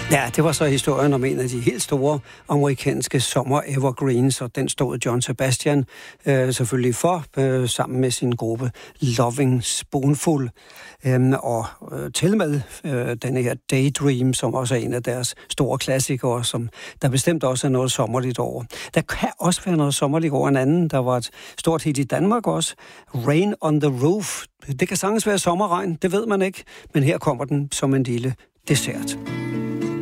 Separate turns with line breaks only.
Ja, det var så historien om en af de helt store amerikanske sommer-evergreens, og den stod John Sebastian selvfølgelig for, sammen med sin gruppe Loving Spoonful. Og til med denne her Daydream, som også er en af deres store klassikere, som der bestemt også er noget sommerligt over. Der kan også være noget sommerligt over en anden, der var et stort hit i Danmark også. Rain on the Roof. Det kan sagtens være sommerregn, det ved man ikke, men her kommer den som en lille dessert.